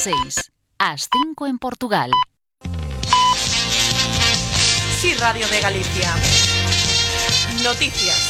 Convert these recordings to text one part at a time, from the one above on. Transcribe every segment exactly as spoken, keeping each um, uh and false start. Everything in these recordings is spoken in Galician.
seis, ás cinco en Portugal. Sí, Radio de Galicia. Noticias.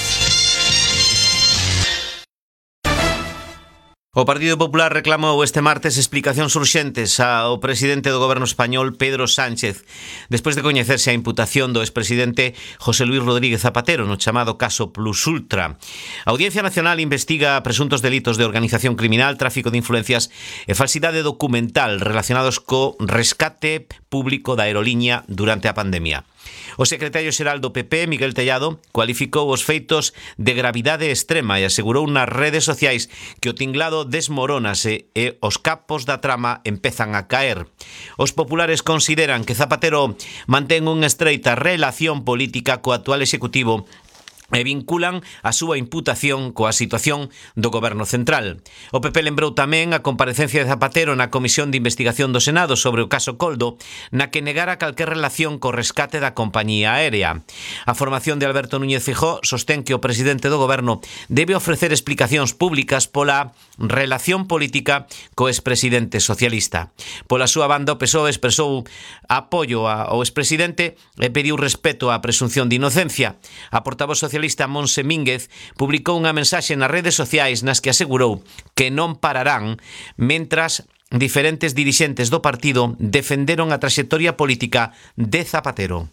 O Partido Popular reclamou este martes explicacións urxentes ao presidente do goberno español, Pedro Sánchez, despois de coñecerse a imputación do expresidente José Luís Rodríguez Zapatero no chamado caso Plus Ultra. A Audiencia Nacional investiga presuntos delitos de organización criminal, tráfico de influencias e falsidade documental relacionados co rescate público da aeroliña durante a pandemia. O secretario xeral do P P, Miguel Tellado, cualificou os feitos de gravidade extrema e asegurou nas redes sociais que o tinglado desmorónase e os capos da trama empezan a caer. Os populares consideran que Zapatero mantén unha estreita relación política co actual executivo e vinculan a súa imputación coa situación do goberno central. O P P lembrou tamén a comparecencia de Zapatero na Comisión de Investigación do Senado sobre o caso Coldo, na que negara calquer relación co rescate da compañía aérea. A formación de Alberto Núñez Feijóo sostén que o presidente do goberno debe ofrecer explicacións públicas pola relación política co expresidente socialista. Pola súa banda, o P S O E expresou apoio ao expresidente e pediu respeto á presunción de inocencia. A portavoz socialista socialista Monse Mínguez publicou unha mensaxe nas redes sociais nas que asegurou que non pararán mentras diferentes dirixentes do partido defenderon a traxectoria política de Zapatero.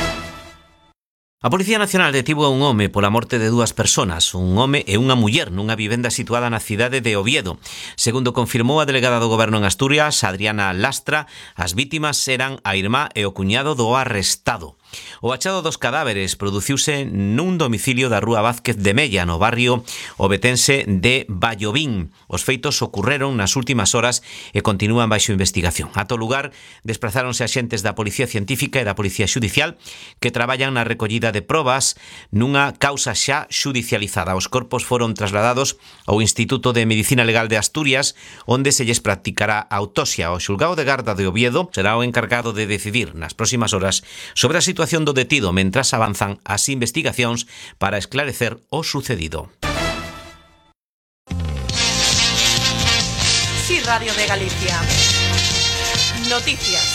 A Policía Nacional detivo a un home pola morte de dúas persoas, un home e unha muller nunha vivenda situada na cidade de Oviedo. Segundo confirmou a delegada do Goberno en Asturias, Adriana Lastra, as vítimas eran a irmá e o cuñado do arrestado. O achado dos cadáveres produciuse nun domicilio da Rúa Vázquez de Mella, no barrio obetense de Vallovín. Os feitos ocurreron nas últimas horas e continúan baixo investigación. Ato lugar, desprazáronse axentes da Policía Científica e da Policía Xudicial que traballan na recollida de probas nunha causa xa xudicializada. Os corpos foron trasladados ao Instituto de Medicina Legal de Asturias, onde se lles practicará autopsia. O xulgado de garda de Oviedo será o encargado de decidir nas próximas horas sobre a situación do detido mentras avanzan as investigacións para esclarecer o sucedido. Sí, Radio de Galicia. Noticias.